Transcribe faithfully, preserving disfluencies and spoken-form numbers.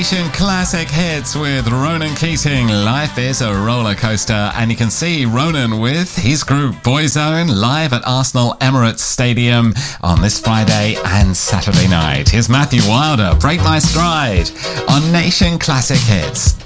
Nation Classic Hits with Ronan Keating. Life is a roller coaster, and you can see Ronan with his group Boyzone live at Arsenal Emirates Stadium on this Friday and Saturday night. Here's Matthew Wilder, Break My Stride on Nation Classic Hits.